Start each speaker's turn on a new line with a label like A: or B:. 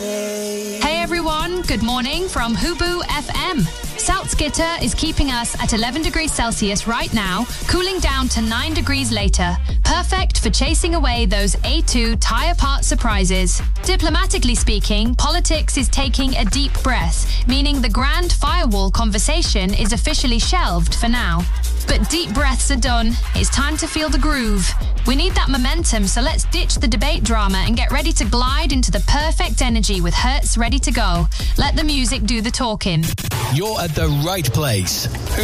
A: Hey everyone, good morning from Hubu FM. Salzgitter is keeping us at 11 degrees Celsius right now, cooling down to 9 degrees later. Perfect for chasing away those A2 tie-apart surprises. Diplomatically speaking, politics is taking a deep breath, meaning the grand firewall conversation is officially shelved for now. But deep breaths are done. It's time to feel the groove. We need that momentum, so let's ditch the debate drama and get ready to glide into the perfect energy with Hertz ready to go. Let the music do the talking.
B: You're at the right place.